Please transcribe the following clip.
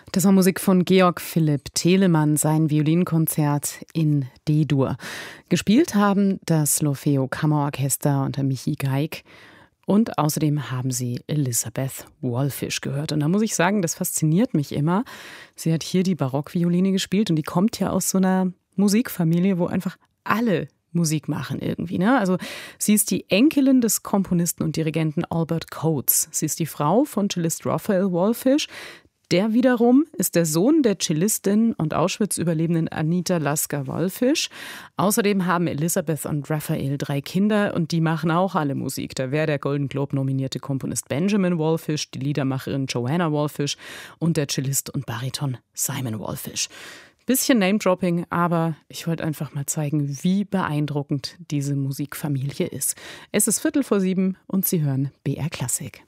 Das war Musik von Georg Philipp Telemann, sein Violinkonzert in D-Dur. Gespielt haben das L'Orfeo Kammerorchester unter Michi Geig. Und außerdem haben sie Elizabeth Wallfisch gehört. Und da muss ich sagen, das fasziniert mich immer. Sie hat hier die Barockvioline gespielt und die kommt ja aus so einer Musikfamilie, wo einfach alle Musik machen irgendwie, ne? Also sie ist die Enkelin des Komponisten und Dirigenten Albert Coates. Sie ist die Frau von Cellist Raphael Wallfisch. Der wiederum ist der Sohn der Cellistin und Auschwitz-Überlebenden Anita Lasker-Wallfisch. Außerdem haben Elizabeth und Raphael 3 Kinder und die machen auch alle Musik. Da wäre der Golden Globe nominierte Komponist Benjamin Wallfisch, die Liedermacherin Joanna Wallfisch und der Cellist und Bariton Simon Wallfisch. Bisschen Name-Dropping, aber ich wollte einfach mal zeigen, wie beeindruckend diese Musikfamilie ist. Es ist 6:15 und Sie hören BR Klassik.